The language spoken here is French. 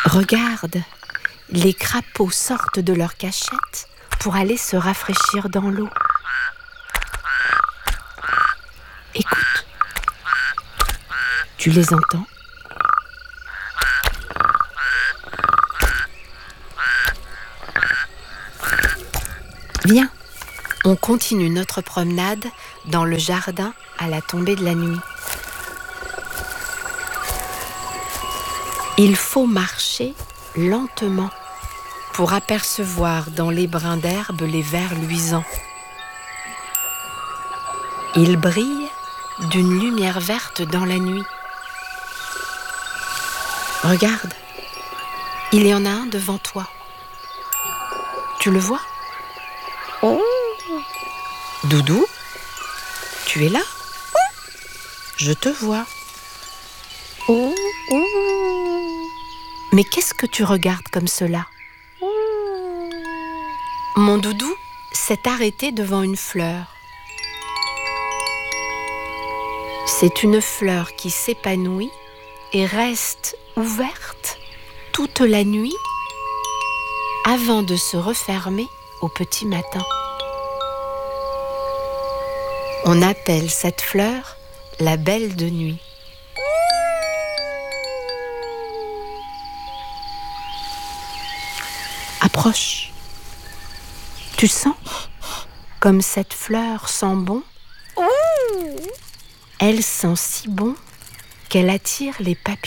Regarde, les crapauds sortent de leur cachette pour aller se rafraîchir dans l'eau. Écoute, tu les entends ? Viens, on continue notre promenade dans le jardin à la tombée de la nuit. Il faut marcher lentement pour apercevoir dans les brins d'herbe les vers luisants. Ils brillent d'une lumière verte dans la nuit. Regarde, il y en a un devant toi. Tu le vois ? Doudou, tu es là ? Je te vois. Mais qu'est-ce que tu regardes comme cela ? Mon doudou s'est arrêté devant une fleur. C'est une fleur qui s'épanouit et reste ouverte toute la nuit avant de se refermer au petit matin. On appelle cette fleur la belle de nuit. Approche. Tu sens comme cette fleur sent bon ? Elle sent si bon qu'elle attire les papillons.